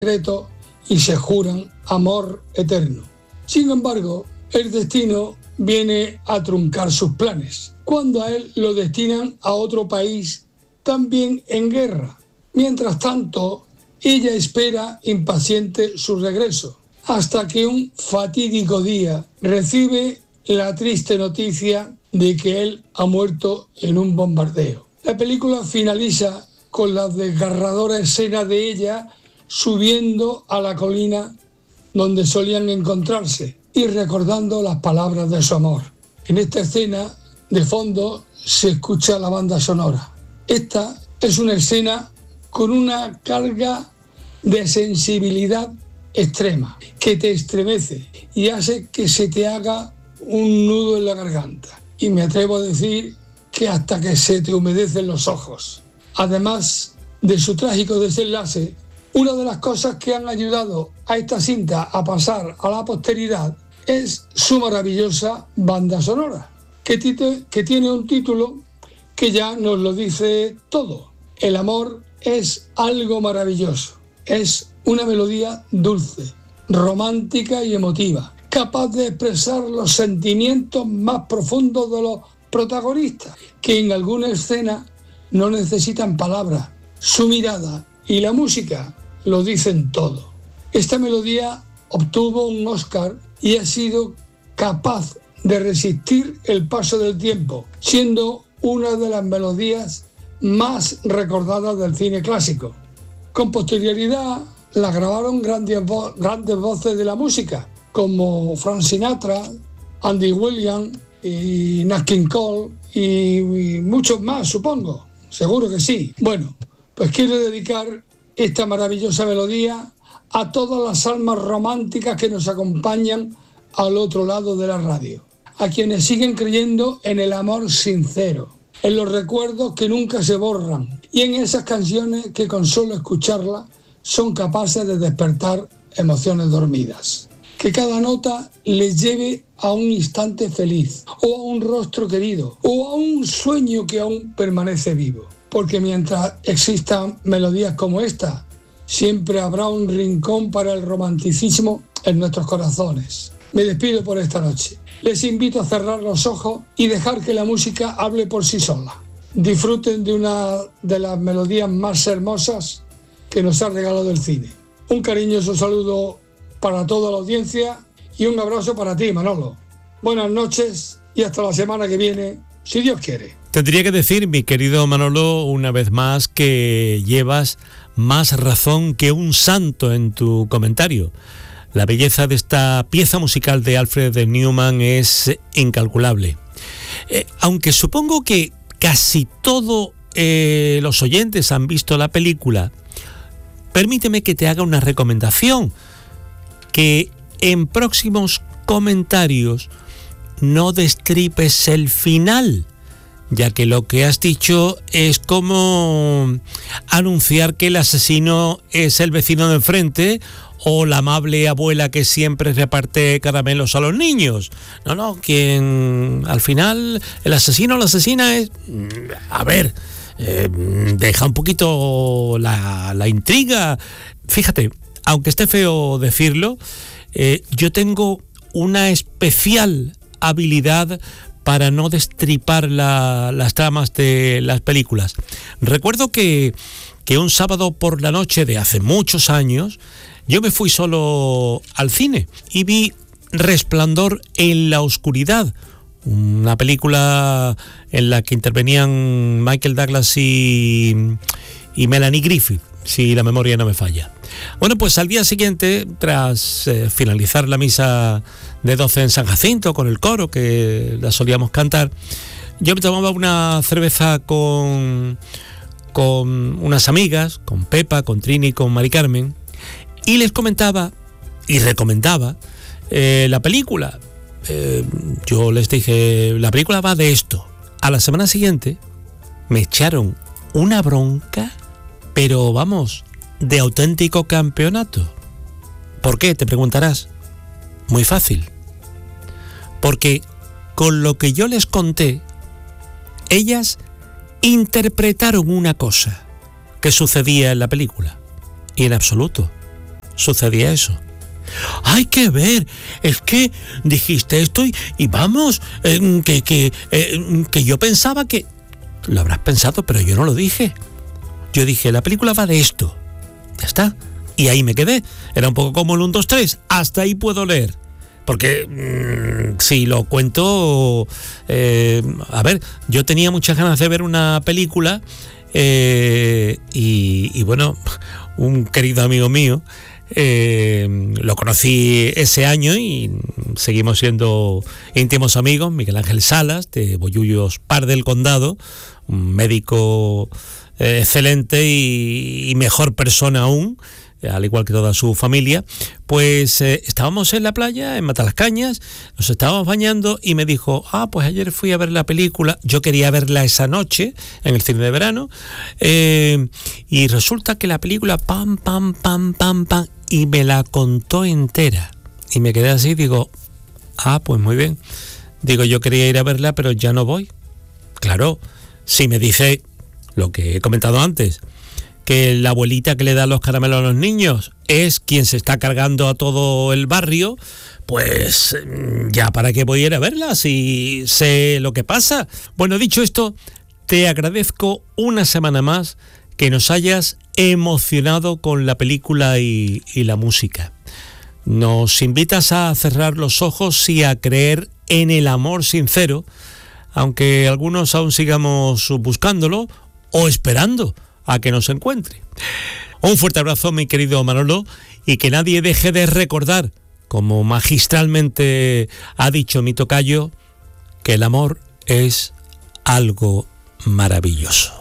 secreto y se juran amor eterno. Sin embargo, el destino viene a truncar sus planes, cuando a él lo destinan a otro país también en guerra. Mientras tanto, ella espera impaciente su regreso, hasta que un fatídico día recibe la triste noticia de que él ha muerto en un bombardeo. La película finaliza con la desgarradora escena de ella subiendo a la colina donde solían encontrarse y recordando las palabras de su amor. En esta escena, de fondo, se escucha la banda sonora. Esta es una escena con una carga de sensibilidad extrema, que te estremece y hace que se te haga un nudo en la garganta. Y me atrevo a decir que hasta que se te humedecen los ojos. Además de su trágico desenlace, una de las cosas que han ayudado a esta cinta a pasar a la posteridad es su maravillosa banda sonora, que tiene un título que ya nos lo dice todo. El amor es algo maravilloso. Es una melodía dulce, romántica y emotiva, capaz de expresar los sentimientos más profundos de los protagonistas, que en alguna escena no necesitan palabras. Su mirada y la música lo dicen todo. Esta melodía obtuvo un Oscar y ha sido capaz de resistir el paso del tiempo, siendo una de las melodías más recordadas del cine clásico. Con posterioridad la grabaron grandes voces de la música, como Frank Sinatra, Andy Williams y Nat King Cole y muchos más, supongo. Seguro que sí. Bueno, pues quiero dedicar esta maravillosa melodía a todas las almas románticas que nos acompañan al otro lado de la radio, a quienes siguen creyendo en el amor sincero, en los recuerdos que nunca se borran y en esas canciones que con solo escucharlas son capaces de despertar emociones dormidas. Que cada nota les lleve a un instante feliz, o a un rostro querido, o a un sueño que aún permanece vivo. Porque mientras existan melodías como esta, siempre habrá un rincón para el romanticismo en nuestros corazones. Me despido por esta noche. Les invito a cerrar los ojos y dejar que la música hable por sí sola. Disfruten de una de las melodías más hermosas que nos ha regalado el cine. Un cariñoso saludo para toda la audiencia y un abrazo para ti, Manolo. Buenas noches y hasta la semana que viene, si Dios quiere. Tendría que decir, mi querido Manolo, una vez más que llevas más razón que un santo en tu comentario. La belleza de esta pieza musical de Alfred Newman es incalculable. Aunque supongo que casi todos los oyentes han visto la película, permíteme que te haga una recomendación, que en próximos comentarios no destripes el final, ya que lo que has dicho es como anunciar que el asesino es el vecino de enfrente o la amable abuela que siempre reparte caramelos a los niños. No, quien al final el asesino o la asesina es... A ver, deja un poquito la intriga. Fíjate, aunque esté feo decirlo, yo tengo una especial habilidad para no destripar las tramas de las películas. Recuerdo que un sábado por la noche de hace muchos años, yo me fui solo al cine y vi Resplandor en la oscuridad, una película en la que intervenían Michael Douglas y Melanie Griffith, si la memoria no me falla. Bueno, pues al día siguiente, tras finalizar la misa de 12 en San Jacinto con el coro que la solíamos cantar, yo me tomaba una cerveza con unas amigas, con Pepa, con Trini, con Mari Carmen, y les comentaba y recomendaba la película. Yo les dije, la película va de esto. A la semana siguiente me echaron una bronca, pero vamos, de auténtico campeonato. ¿Por qué? Te preguntarás. Muy fácil. Porque con lo que yo les conté, ellas interpretaron una cosa que sucedía en la película. Y en absoluto. sucedía eso. Hay que ver, es que dijiste esto y vamos, que yo pensaba que... Lo habrás pensado, pero yo no lo dije. Yo dije, la película va de esto. Ya está. Y ahí me quedé. Era un poco como el 1, 2, 3. Hasta ahí puedo leer. Porque si lo cuento... a ver, yo tenía muchas ganas de ver una película y bueno, un querido amigo mío, lo conocí ese año y seguimos siendo íntimos amigos, Miguel Ángel Salas, de Bollullos Par del Condado, un médico excelente y mejor persona aún, al igual que toda su familia. Pues estábamos en la playa, en Matalascañas, nos estábamos bañando y me dijo, pues ayer fui a ver la película, yo quería verla esa noche en el cine de verano, y resulta que la película pam, y me la contó entera. Y me quedé así, digo, pues muy bien. Digo, yo quería ir a verla, pero ya no voy. Claro, si me dice lo que he comentado antes, que la abuelita que le da los caramelos a los niños es quien se está cargando a todo el barrio, pues ya para qué voy a ir a verla si sé lo que pasa. Bueno, dicho esto, te agradezco una semana más que nos hayas emocionado con la película y la música. Nos invitas a cerrar los ojos y a creer en el amor sincero, aunque algunos aún sigamos buscándolo o esperando a que nos encuentre. Un fuerte abrazo, mi querido Manolo, y que nadie deje de recordar, como magistralmente ha dicho mi tocayo, que el amor es algo maravilloso.